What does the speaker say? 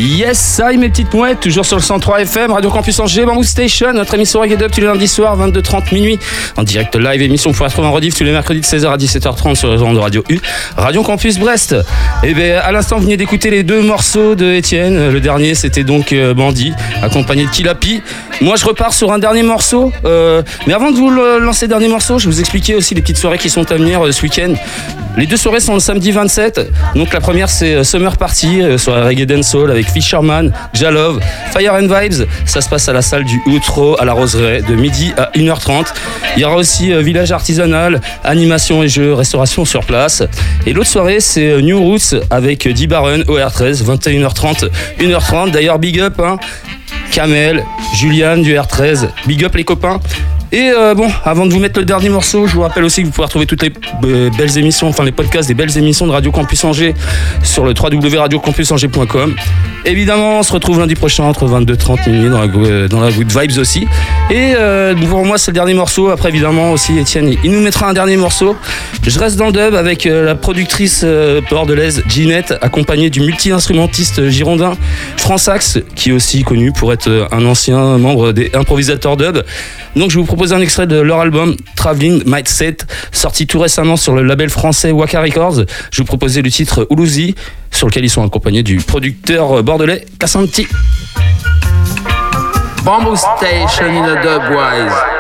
Yes, ça y mes petites mouettes, toujours sur le 103 FM, Radio Campus Angers, Bamboo Station, notre émission Reggae Dub tous les lundis soirs, 22h30 minuit, en direct live, émission pour retrouver en rediff tous les mercredis de 16h à 17h30 sur les ondes de Radio U, Radio Campus Brest. Et bien, à l'instant, vous venez d'écouter les deux morceaux de Étienne. Le dernier, c'était donc Bandit, accompagné de Kilapi. Moi, je repars sur un dernier morceau, mais avant de vous lancer le dernier morceau, je vais vous expliquer aussi les petites soirées qui sont à venir ce week-end. Les deux soirées sont le samedi 27. Donc la première c'est Summer Party sur la Reggae Dancehall avec Fisherman, Jalove, Fire and Vibes. Ça se passe à la salle du Outreau à la Roseraie de midi à 1h30. Il y aura aussi village artisanal, animation et jeux, restauration sur place. Et l'autre soirée c'est New Roots avec D-Baron au R13, 21h30, 1h30. D'ailleurs big up Kamel, Juliane du R13, big up les copains. Et bon, avant de vous mettre le dernier morceau, je vous rappelle aussi que vous pouvez retrouver toutes les belles émissions, enfin les podcasts des belles émissions de Radio Campus Angers sur le www.radiocampusangers.com. Évidemment, on se retrouve lundi prochain entre 22h30 minuit dans la Good Vibes aussi. Et pour moi, c'est le dernier morceau. Après, évidemment, aussi, Étienne, il nous mettra un dernier morceau. Je reste dans le dub avec la productrice bordelaise Ginette, accompagnée du multi-instrumentiste girondin Fransax, qui est aussi connu pour être un ancien membre des improvisateurs dub. Donc je vous propose un extrait de leur album Traveling Mindset, sorti tout récemment sur le label français Waka Records. Je vous proposais le titre Ulouzi, sur lequel ils sont accompagnés du producteur bordelais Cassanti. Bamboo Station in a Dubwise.